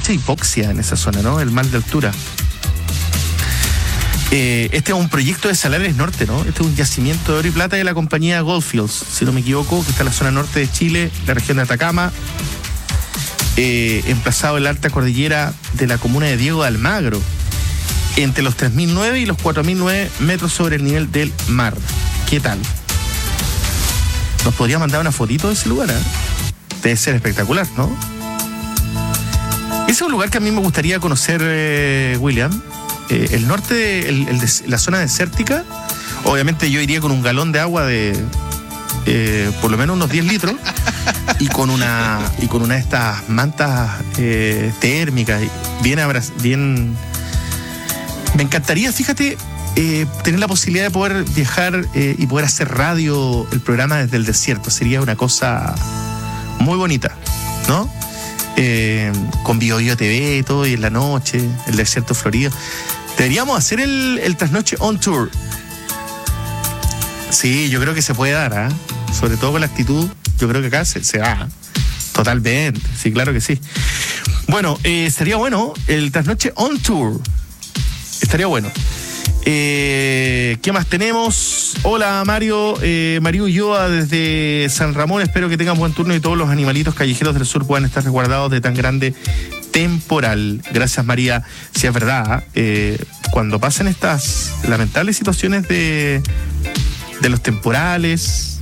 mucha hipoxia en esa zona, ¿no? El mal de altura. Este es un proyecto de Salares Norte, ¿no? Este es un yacimiento de oro y plata de la compañía Goldfields, si no me equivoco, que está en la zona norte de Chile, la región de Atacama, emplazado en la alta cordillera de la comuna de Diego de Almagro, entre los 3.009 y los 4.009 metros sobre el nivel del mar. ¿Qué tal? ¿Nos podría mandar una fotito de ese lugar? Debe ser espectacular, ¿no? Ese es un lugar que a mí me gustaría conocer, William. El norte, la zona desértica, obviamente yo iría con un galón de agua de por lo menos unos 10 litros y con una de estas mantas térmicas bien. Me encantaría, fíjate, tener la posibilidad de poder viajar y poder hacer radio, el programa desde el desierto. Sería una cosa muy bonita, ¿no? Con BioBio TV y todo, y en la noche, el desierto florido. Deberíamos hacer el Trasnoche on Tour. Sí, yo creo que se puede dar, sobre todo con la actitud. Yo creo que acá se da totalmente. Sí, claro que sí. Bueno, sería bueno el Trasnoche on Tour. Estaría bueno. ¿Qué más tenemos? Hola Mario, Mario Ulloa desde San Ramón. Espero que tengan buen turno y todos los animalitos callejeros del sur puedan estar resguardados de tan grande temporal. Gracias, María. Si es verdad, cuando pasan estas lamentables situaciones de los temporales,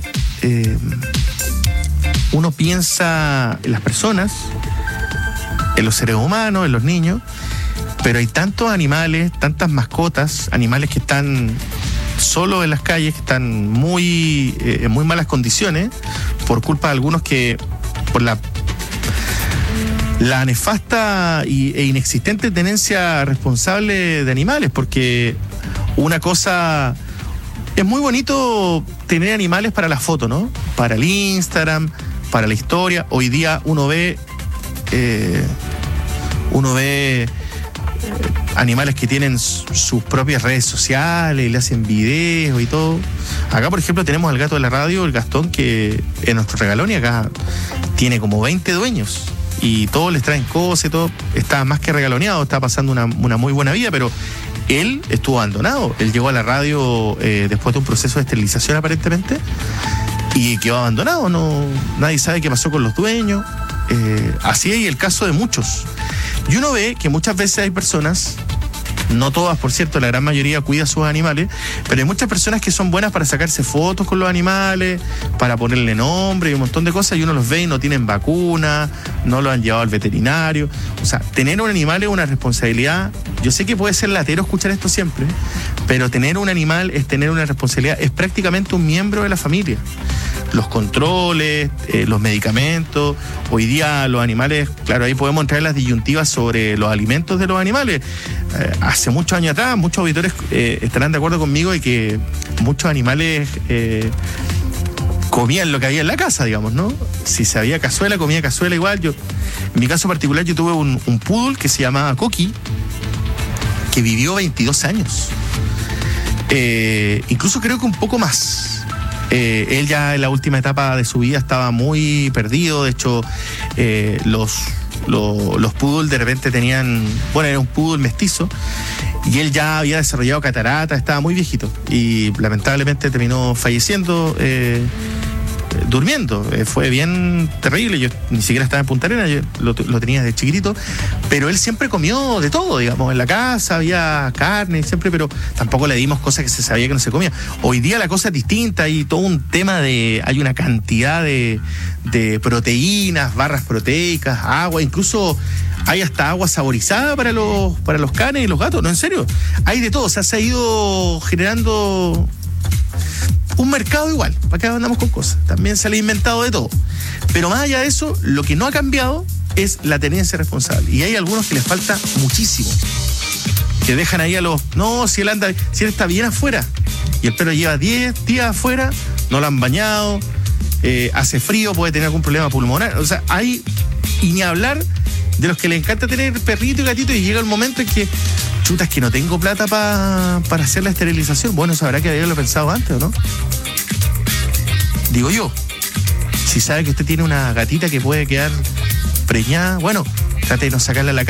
uno piensa en las personas, en los seres humanos, en los niños, pero hay tantos animales, tantas mascotas, animales que están solos en las calles, que están en muy malas condiciones, por culpa de algunos que, por la nefasta e inexistente tenencia responsable de animales, porque una cosa, es muy bonito tener animales para la foto, ¿no? Para el Instagram, para la historia. Hoy día uno ve animales que tienen sus propias redes sociales y le hacen videos y todo. Acá, por ejemplo, tenemos al gato de la radio, el Gastón, que es nuestro regalón, y acá tiene como 20 dueños. Y todos les traen cosas y todo. Está más que regaloneado, está pasando una muy buena vida, pero él estuvo abandonado. Él llegó a la radio después de un proceso de esterilización aparentemente y quedó abandonado. Nadie sabe qué pasó con los dueños. Así es el caso de muchos. Y uno ve que muchas veces hay personas, no todas, por cierto, la gran mayoría cuida a sus animales, pero hay muchas personas que son buenas para sacarse fotos con los animales, para ponerle nombre y un montón de cosas, y uno los ve y no tienen vacuna, no lo han llevado al veterinario. O sea, tener un animal es una responsabilidad. Yo sé que puede ser latero escuchar esto siempre, pero tener un animal es tener una responsabilidad, es prácticamente un miembro de la familia. Los controles, los medicamentos. Hoy día los animales, claro, ahí podemos entrar en las disyuntivas sobre los alimentos de los animales. Hace muchos años atrás, muchos auditores estarán de acuerdo conmigo de que muchos animales comían lo que había en la casa, digamos, ¿no? Si se había cazuela, comía cazuela igual. En mi caso particular, yo tuve un poodle que se llamaba Coqui, que vivió 22 años. Incluso creo que un poco más. Él ya en la última etapa de su vida estaba muy perdido. De hecho, los poodles de repente tenían... Bueno, era un poodle mestizo y él ya había desarrollado catarata, estaba muy viejito y lamentablemente terminó falleciendo durmiendo. Fue bien terrible. Yo ni siquiera estaba en Punta Arenas, yo lo tenía desde chiquitito, pero él siempre comió de todo, digamos. En la casa había carne siempre, pero tampoco le dimos cosas que se sabía que no se comía. Hoy día la cosa es distinta, hay todo un tema hay una cantidad de proteínas, barras proteicas, agua, incluso hay hasta agua saborizada para los canes y los gatos. No, en serio, hay de todo. O sea, se ha ido generando un mercado igual. ¿Para qué andamos con cosas? También se le ha inventado de todo. Pero más allá de eso, lo que no ha cambiado es la tenencia responsable. Y hay algunos que les falta muchísimo, que dejan ahí si él está bien afuera y el perro lleva 10 días afuera, no lo han bañado, hace frío, puede tener algún problema pulmonar. O sea, y ni hablar de los que les encanta tener perrito y gatito, y llega el momento en que chuta, es que no tengo plata para hacer la esterilización. Bueno, eso habrá que haberlo pensado antes, ¿o no? Digo yo. Si sabe que usted tiene una gatita que puede quedar preñada, bueno, trate de no sacarla a la calle.